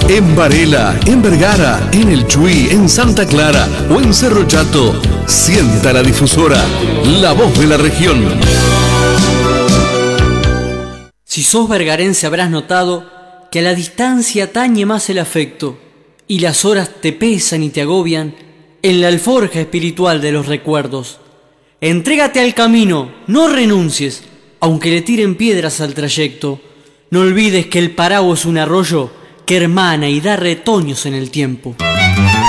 En Varela, en Vergara, en El Chuy, en Santa Clara o en Cerro Chato, sienta la difusora, la voz de la región. Si sos vergarense habrás notado que a la distancia tañe más el afecto y las horas te pesan y te agobian en la alforja espiritual de los recuerdos. Entrégate al camino, no renuncies, aunque le tiren piedras al trayecto. No olvides que el Paraguas es un arroyo que hermana y da retoños en el tiempo.